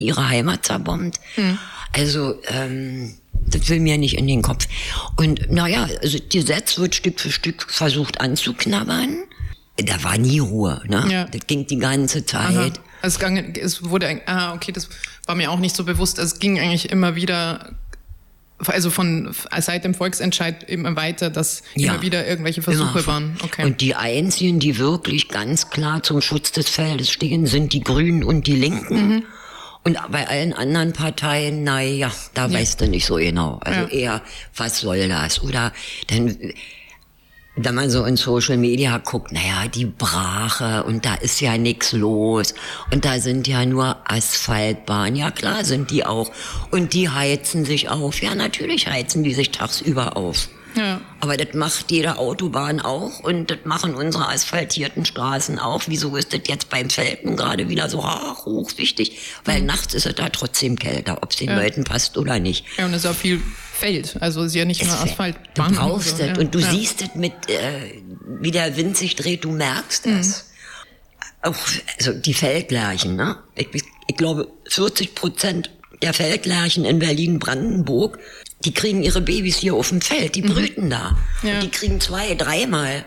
ihre Heimat zerbombt. Also, das will mir nicht in den Kopf. Und naja, also das Gesetz wird Stück für Stück versucht anzuknabbern. Da war nie Ruhe, ne? Ja. Das ging die ganze Zeit. Es wurde, okay, das war mir auch nicht so bewusst. Es ging eigentlich immer wieder, also seit dem Volksentscheid immer weiter, dass immer wieder irgendwelche Versuche waren. Okay. Und die einzigen, die wirklich ganz klar zum Schutz des Feldes stehen, sind die Grünen und die Linken. Und bei allen anderen Parteien, naja, da weißt du nicht so genau. Also eher, was soll das? Oder dann, wenn man so in Social Media guckt, naja, die Brache und da ist ja nichts los und da sind ja nur Asphaltbahnen. Ja klar sind die auch. Und die heizen sich auf. Ja, natürlich heizen die sich tagsüber auf. Ja. Aber das macht jede Autobahn auch und das machen unsere asphaltierten Straßen auch. Wieso ist das jetzt beim Felden gerade wieder so hoch wichtig? Weil nachts ist es da trotzdem kälter, ob es den Leuten passt oder nicht. Ja, und es ist auch viel Feld, also es ist ja nicht nur Asphaltbahn. Du brauchst es und du siehst es mit, wie der Wind sich dreht, du merkst es. Auch, also die Feldlerchen, ne? Ich glaube 40% der Feldlerchen in Berlin-Brandenburg, die kriegen ihre Babys hier auf dem Feld, die brüten da. Ja. Und die kriegen 2-3 Mal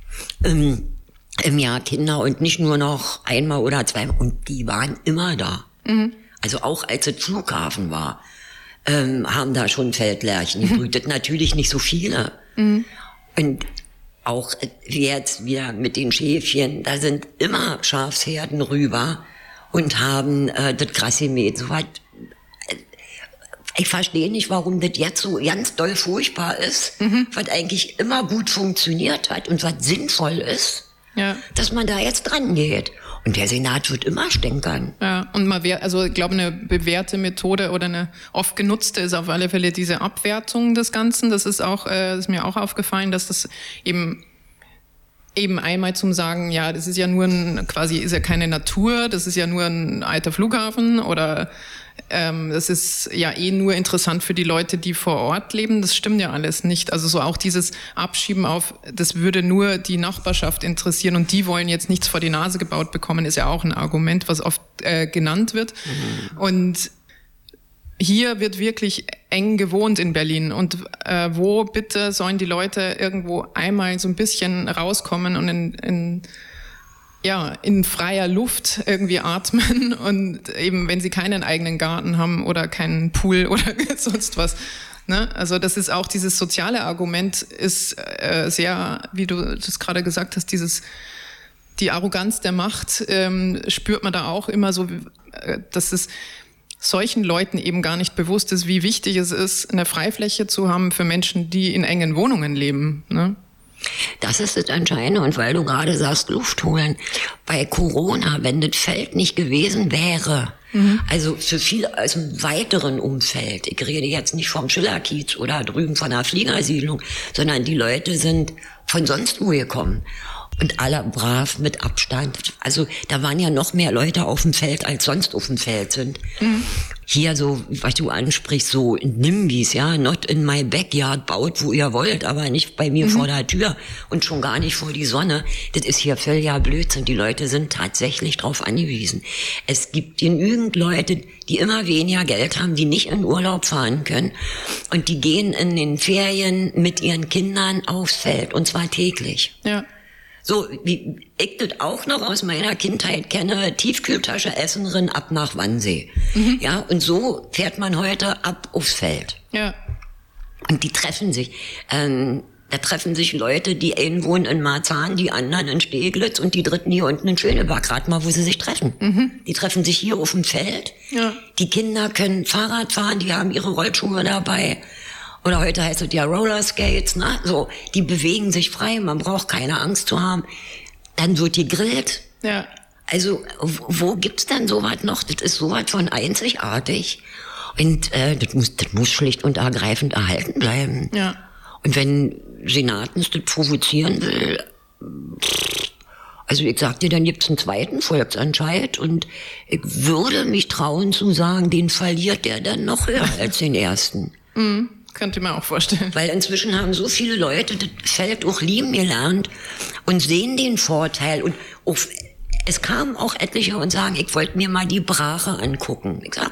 im Jahr Kinder und nicht nur noch einmal oder zweimal. Und die waren immer da. Also auch als es Flughafen war, haben da schon Feldlerchen gebrütet. Natürlich nicht so viele. Und auch jetzt wieder mit den Schäfchen, da sind immer Schafsherden rüber und haben das Gras gemäht. Soweit. Ich verstehe nicht, warum das jetzt so ganz doll furchtbar ist, was eigentlich immer gut funktioniert hat und was sinnvoll ist, dass man da jetzt dran geht. Und der Senat wird immer stänkern. Ja, und ich glaube, eine bewährte Methode oder eine oft genutzte ist auf alle Fälle diese Abwertung des Ganzen. Das ist auch, ist mir auch aufgefallen, dass das eben einmal zum Sagen, ja, das ist ja nur ist ja keine Natur, das ist ja nur ein alter Flughafen oder das ist ja nur interessant für die Leute, die vor Ort leben. Das stimmt ja alles nicht. Also so auch dieses Abschieben auf, das würde nur die Nachbarschaft interessieren und die wollen jetzt nichts vor die Nase gebaut bekommen, ist ja auch ein Argument, was oft genannt wird. Und hier wird wirklich eng gewohnt in Berlin. Und wo bitte sollen die Leute irgendwo einmal so ein bisschen rauskommen und in freier Luft irgendwie atmen und eben, wenn sie keinen eigenen Garten haben oder keinen Pool oder sonst was. Ne? Also das ist auch dieses soziale Argument ist sehr, wie du das gerade gesagt hast, die Arroganz der Macht spürt man da auch immer so, dass es solchen Leuten eben gar nicht bewusst ist, wie wichtig es ist, eine Freifläche zu haben für Menschen, die in engen Wohnungen leben. Ne? Das ist das Entscheidende. Und weil du gerade sagst, Luft holen, bei Corona, wenn das Feld nicht gewesen wäre, also für viele aus dem weiteren Umfeld, ich rede jetzt nicht vom Schillerkiez oder drüben von einer Fliegersiedlung, sondern die Leute sind von sonst wo gekommen. Und alle brav mit Abstand. Also da waren ja noch mehr Leute auf dem Feld, als sonst auf dem Feld sind. Hier so, was du ansprichst, so NIMBYs, ja, not in my backyard, baut wo ihr wollt, aber nicht bei mir vor der Tür und schon gar nicht vor die Sonne. Das ist hier völliger Blödsinn. Die Leute sind tatsächlich drauf angewiesen. Es gibt genügend Leute, die immer weniger Geld haben, die nicht in Urlaub fahren können und die gehen in den Ferien mit ihren Kindern aufs Feld und zwar täglich. Ja. So, wie ich das auch noch aus meiner Kindheit kenne, Tiefkühltasche Essenerin ab nach Wannsee. Ja, und so fährt man heute ab aufs Feld. Ja. Und die treffen sich. Da treffen sich Leute, die einen wohnen in Marzahn, die anderen in Steglitz und die dritten hier unten in Schöneberg. Rat mal, wo sie sich treffen. Die treffen sich hier auf dem Feld. Ja. Die Kinder können Fahrrad fahren, die haben ihre Rollschuhe dabei. Oder heute heißt es ja Rollerskates, ne? So, die bewegen sich frei, man braucht keine Angst zu haben. Dann wird gegrillt. Ja. Also, wo gibt's denn sowas noch? Das ist sowas von einzigartig. Und das muss schlicht und ergreifend erhalten bleiben. Ja. Und wenn Senatens das provozieren will, also ich sag dir, dann gibt's einen zweiten Volksentscheid und ich würde mich trauen zu sagen, den verliert der dann noch höher als den ersten. Könnte man auch vorstellen. Weil inzwischen haben so viele Leute das Feld auch lieben gelernt und sehen den Vorteil. Und es kamen auch etliche und sagen, ich wollte mir mal die Brache angucken. Ich sag,